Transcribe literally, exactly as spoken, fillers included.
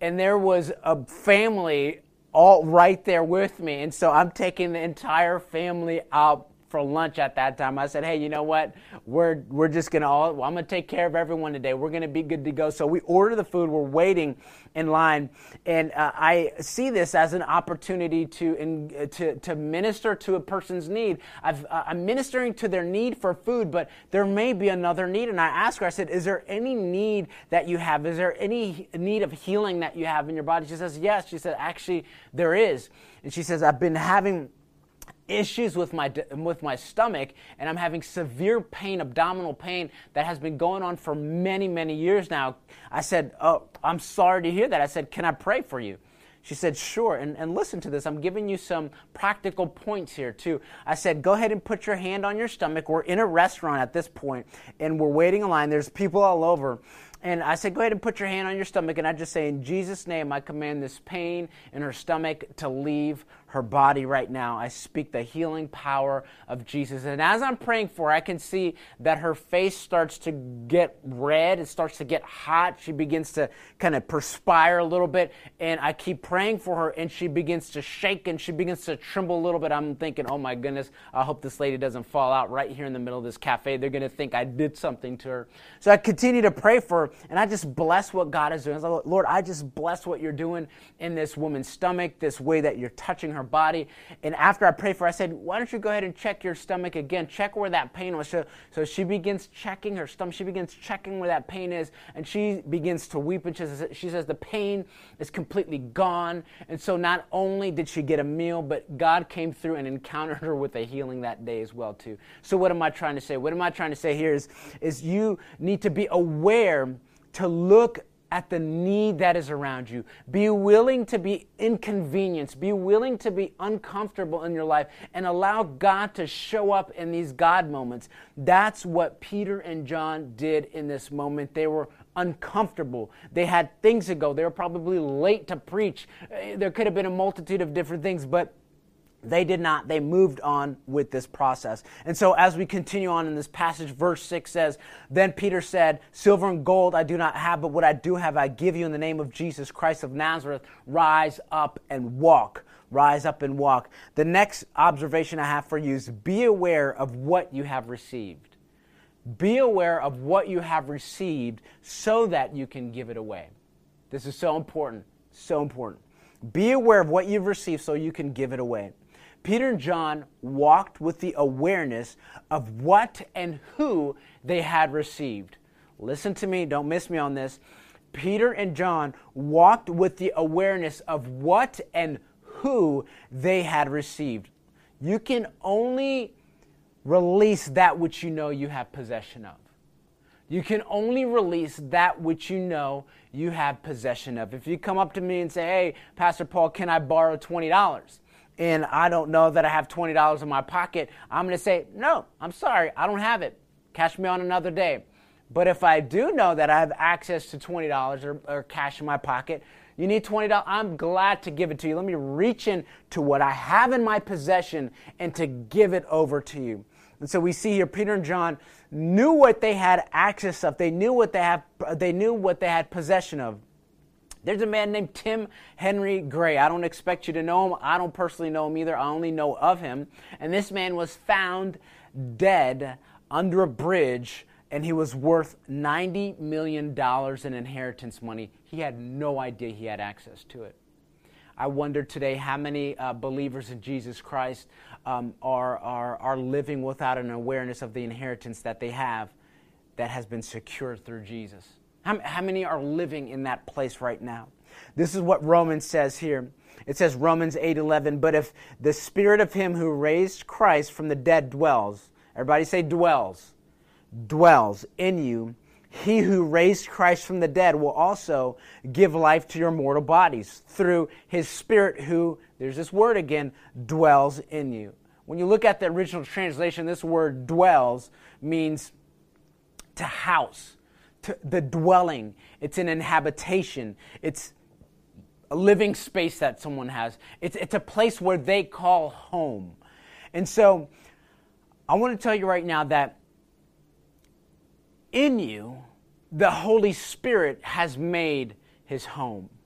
and there was a family all right there with me. And so I'm taking the entire family out for lunch at that time. I said, hey, you know what? We're we're just going to all, well, I'm going to take care of everyone today. We're going to be good to go. So we order the food. We're waiting in line. And uh, I see this as an opportunity to in, to, to minister to a person's need. I've, uh, I'm ministering to their need for food, but there may be another need. And I asked her, I said, is there any need that you have? Is there any need of healing that you have in your body? She says, yes. She said, actually, there is. And she says, I've been having issues with my with my stomach, and I'm having severe pain, abdominal pain that has been going on for many, many years now. I said, oh, I'm sorry to hear that. I said, can I pray for you? She said, sure. And, and listen to this. I'm giving you some practical points here, too. I said, go ahead and put your hand on your stomach. We're in a restaurant at this point, and we're waiting in line. There's people all over. And I said, go ahead and put your hand on your stomach. And I just say, in Jesus' name, I command this pain in her stomach to leave her body right now. I speak the healing power of Jesus. And as I'm praying for her, I can see that her face starts to get red. It starts to get hot. She begins to kind of perspire a little bit. And I keep praying for her, and she begins to shake, and she begins to tremble a little bit. I'm thinking, oh, my goodness, I hope this lady doesn't fall out right here in the middle of this cafe. They're going to think I did something to her. So I continue to pray for her. And I just bless what God is doing. I was like, Lord, I just bless what you're doing in this woman's stomach, this way that you're touching her body. And after I prayed for her, I said, why don't you go ahead and check your stomach again? Check where that pain was. So, so she begins checking her stomach. She begins checking where that pain is. And she begins to weep. And she says, she says the pain is completely gone. And so not only did she get a meal, but God came through and encountered her with a healing that day as well, too. So what am I trying to say? What am I trying to say here is, is you need to be aware to look at the need that is around you. Be willing to be inconvenienced. Be willing to be uncomfortable in your life and allow God to show up in these God moments. That's what Peter and John did in this moment. They were uncomfortable. They had things to go. They were probably late to preach. There could have been a multitude of different things, but they did not. They moved on with this process. And so as we continue on in this passage, verse six says, then Peter said, silver and gold I do not have, but what I do have I give you in the name of Jesus Christ of Nazareth. Rise up and walk. Rise up and walk. The next observation I have for you is be aware of what you have received. Be aware of what you have received so that you can give it away. This is so important. So important. Be aware of what you've received so you can give it away. Peter and John walked with the awareness of what and who they had received. Listen to me, don't miss me on this. Peter and John walked with the awareness of what and who they had received. You can only release that which you know you have possession of. You can only release that which you know you have possession of. If you come up to me and say, hey, Pastor Paul, can I borrow twenty dollars? And I don't know that I have twenty dollars in my pocket, I'm going to say, no, I'm sorry, I don't have it. Catch me on another day. But if I do know that I have access to twenty dollars or, or cash in my pocket, you need twenty dollars, I'm glad to give it to you. Let me reach into what I have in my possession and to give it over to you. And so we see here Peter and John knew what they had access of. They knew what they had, they knew what they had possession of. There's a man named Tim Henry Gray. I don't expect you to know him. I don't personally know him either. I only know of him. And this man was found dead under a bridge, and he was worth ninety million dollars in inheritance money. He had no idea he had access to it. I wonder today how many uh, believers in Jesus Christ um, are, are, are living without an awareness of the inheritance that they have that has been secured through Jesus. How, how many are living in that place right now? This is what Romans says here. It says, Romans eight eleven, but if the spirit of him who raised Christ from the dead dwells, everybody say dwells, dwells in you, he who raised Christ from the dead will also give life to your mortal bodies through his spirit who, there's this word again, dwells in you. When you look at the original translation, this word dwells means to house. To the dwelling. It's an inhabitation. It's a living space that someone has. It's, it's a place where they call home. And so I want to tell you right now that in you, the Holy Spirit has made his home.